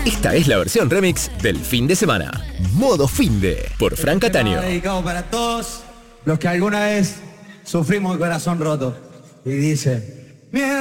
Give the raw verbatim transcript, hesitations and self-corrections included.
Esta es la versión remix del fin de semana. Modo Finde, por Fran Cataño. Dedicado para todos los que alguna vez sufrimos el corazón roto. Y dice...